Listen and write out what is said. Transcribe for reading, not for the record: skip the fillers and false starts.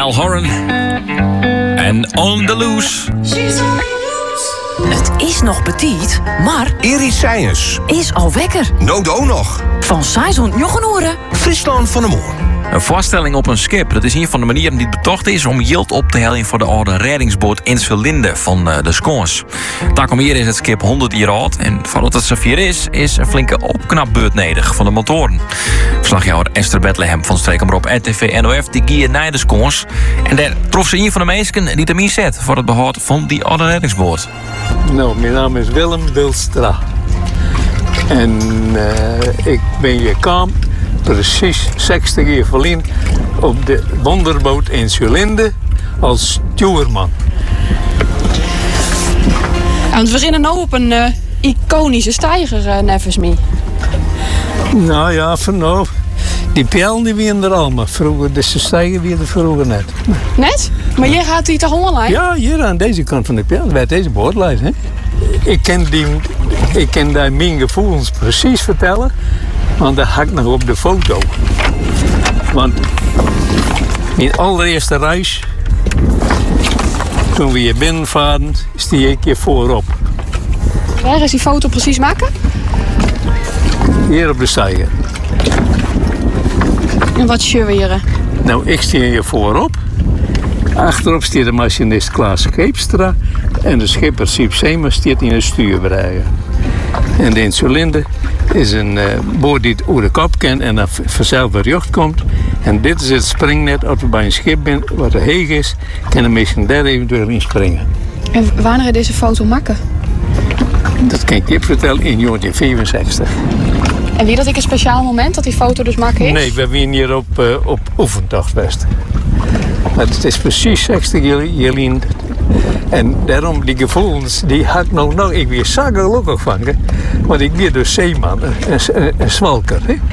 Nell Horan en On The Loose. Het is nog petit, maar Iris Science. is al wekker. Nodo nog. Van Saison Jochenoeren. Friesland van de Moor. Een voorstelling op een schip. Dat is een van de manieren die het betocht is om yield op te hellen voor de oude reddingsboot Insulinde van de Skåns. Daarom hier is het schip 100 jaar oud en voordat het zover is een flinke opknapbeurt nodig van de motoren. Verslagjouwer Esther Bethlehem van Streekomroep RTV NOF die gier naar de Skåns en daar trof ze een van de meesten die hem inzet voor het behoud van die oude reddingsboot. Nou, mijn naam is Willem Wilstra. En ik ben hier kwam precies 60 jaar geleden op de wonderboot Insulinde als stuurman. En we beginnen nu op een iconische steiger, nevens me. Nou ja, van nou, die pijlen die waren er al, maar vroeger, dus de steiger waren er vroeger net. Net? Maar jij gaat die toch online? Ja, hier aan deze kant van de pijl, bij deze boordlijst. Hè? Ik kan daar mijn gevoelens precies vertellen, want dat had ik nog op de foto. Want mijn allereerste reis, toen we hier binnenvaren, stieg ik hier voorop. Waar is die foto precies maken? Hier op de steiger. En wat zien we hier? Nou, ik stieg hier voorop. Achterop stiert de machinist Klaas Scheepstra en de schipper Siep Seema stiert in de stuurbereiger. En de Insulinde is een boot die het over de kop kent en dan vanzelf weer jacht komt. En dit is het springnet als we bij een schip zijn wat er heeg is, kan de mensen daar eventueel in springen. En wanneer is deze foto maken? Dat kan ik je vertellen in 1965. En wie dat ik een speciaal moment dat die foto dus maken is? Nee, we zijn hier op oefentocht best. Maar het is precies 60 jaar geleden. En daarom die gevoelens, die had ik nog. Ik weer zo gelukkig van. Want ik ben dus zeeman, een zwalker.